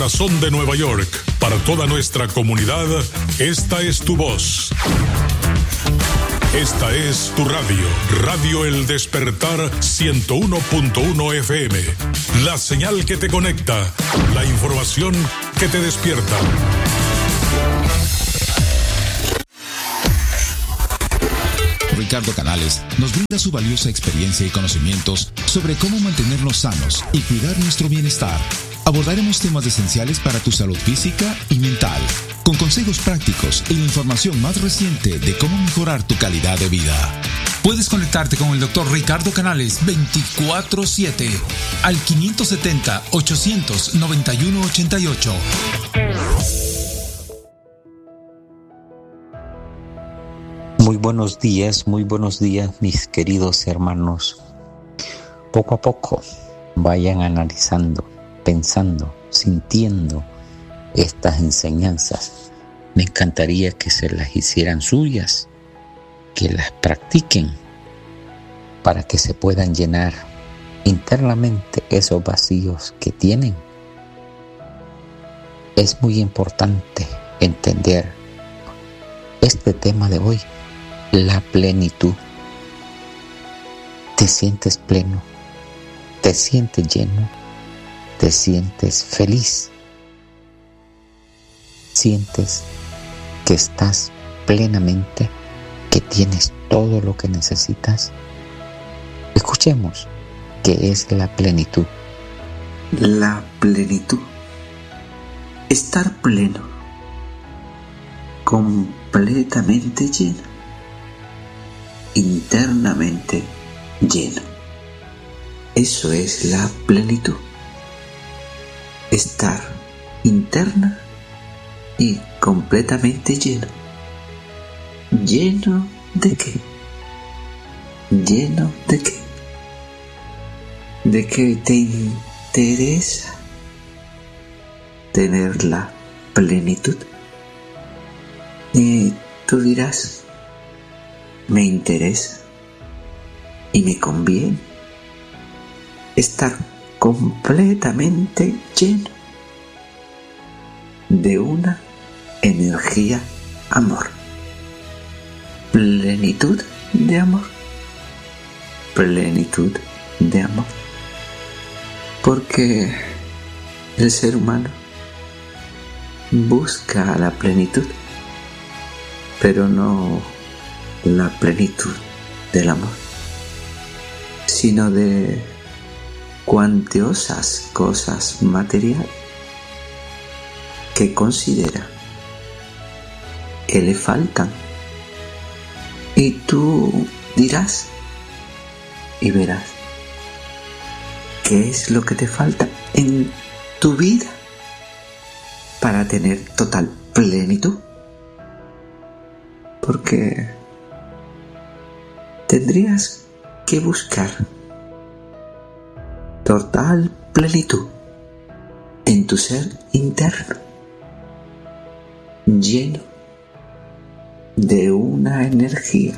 Corazón de Nueva York, para toda nuestra comunidad, esta es tu voz. Esta es tu radio, Radio El Despertar 101.1 FM. La señal que te conecta, la información que te despierta. Ricardo Canales nos brinda su valiosa experiencia y conocimientos sobre cómo mantenernos sanos y cuidar nuestro bienestar. Abordaremos temas esenciales para tu salud física y mental, con consejos prácticos y la información más reciente de cómo mejorar tu calidad de vida. Puedes conectarte con el Dr. Ricardo Canales 24/7 al 570-800-9188. Muy buenos días, mis queridos hermanos. Poco a poco vayan analizando, pensando, sintiendo estas enseñanzas. Me encantaría que se las hicieran suyas, que las practiquen para que se puedan llenar internamente esos vacíos que tienen. Es muy importante entender este tema de hoy, la plenitud. Te sientes pleno, te sientes lleno, te sientes feliz, sientes que estás plenamente, que tienes todo lo que necesitas. Escuchemos qué es la plenitud. La plenitud, estar pleno, completamente lleno, internamente lleno. Eso es la plenitud. Estar interna y completamente lleno. ¿Lleno de qué? ¿Lleno de qué? ¿De qué te interesa tener la plenitud? Y tú dirás, me interesa y me conviene estar completamente lleno de una energía amor. Plenitud de amor. Plenitud de amor. Porque el ser humano busca la plenitud, pero no la plenitud del amor, sino de cuantiosas cosas materiales que considera que le faltan. Y tú dirás y verás qué es lo que te falta en tu vida para tener total plenitud. Porque tendrías que buscar total plenitud en tu ser interno, lleno de una energía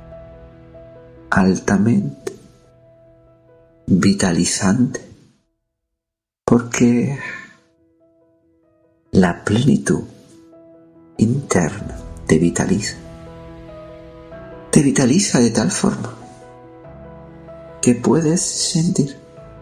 altamente vitalizante, porque la plenitud interna te vitaliza de tal forma que puedes sentir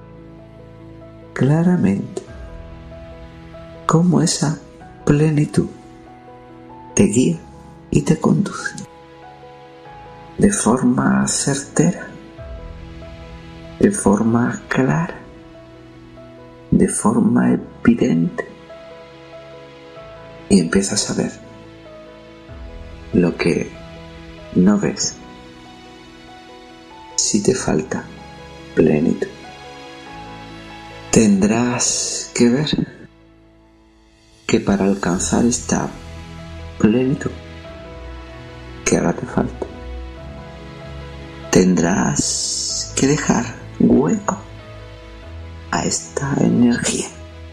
claramente cómo esa plenitud te guía y te conduce de forma certera, de forma clara, de forma evidente, y empiezas a ver lo que no ves. Si te falta plenitud, tendrás que ver que para alcanzar esta plenitud que ahora te falta, tendrás que dejar hueco a esta energía.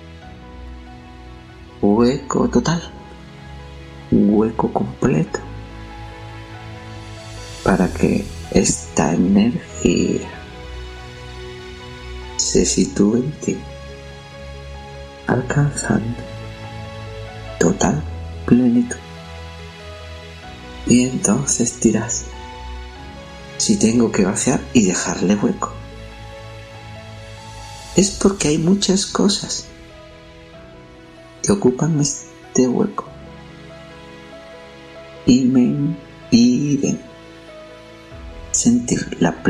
Hueco total, hueco completo, para que esta energía se sitúe en ti alcanzando total plenitud. Y entonces dirás, si tengo que vaciar y dejarle hueco, es porque hay muchas cosas que ocupan este hueco y me impiden sentir la plenitud